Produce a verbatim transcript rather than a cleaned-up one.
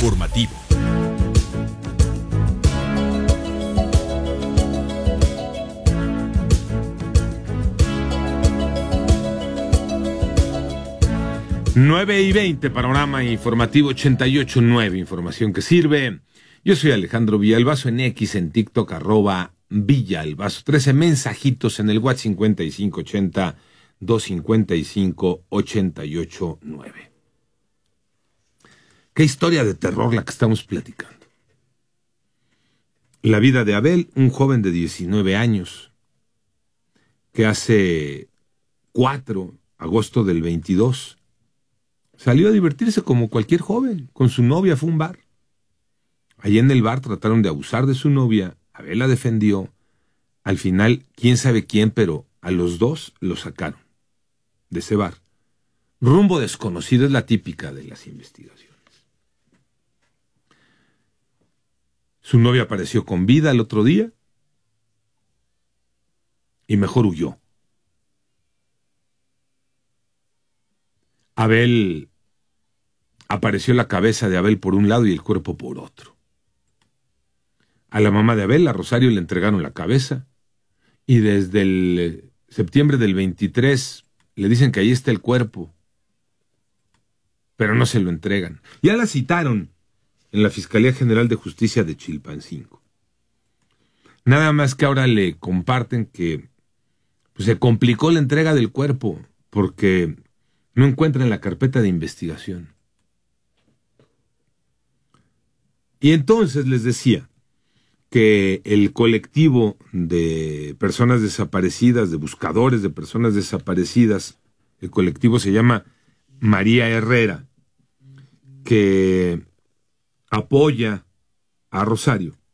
informativo. nueve y veinte, panorama informativo ochenta y ocho punto nueve, información que sirve. Yo soy Alejandro Villalbazo, en X, en TikTok, arroba Villalbazo. trece mensajitos en el WhatsApp cincuenta y cinco ochenta, doscientos cincuenta y cinco, ochenta y ocho nueve. Qué historia de terror la que estamos platicando. La vida de Abel, un joven de diecinueve años, que hace cuatro, agosto del veintidós, salió a divertirse como cualquier joven. Con su novia fue a un bar. Allí en el bar trataron de abusar de su novia. Abel la defendió. Al final, quién sabe quién, pero a los dos los sacaron de ese bar. Rumbo desconocido es la típica de las investigaciones. Su novia apareció con vida el otro día y mejor huyó. Abel, apareció la cabeza de Abel por un lado y el cuerpo por otro. A la mamá de Abel, a Rosario, le entregaron la cabeza y desde el septiembre del veintitrés le dicen que ahí está el cuerpo, pero no se lo entregan. Ya la citaron en la Fiscalía General de Justicia de Chilpancingo. Nada más que ahora le comparten que pues, se complicó la entrega del cuerpo porque no encuentran la carpeta de investigación. Y entonces les decía que el colectivo de personas desaparecidas, de buscadores de personas desaparecidas, el colectivo se llama María Herrera, que apoya a Rosario,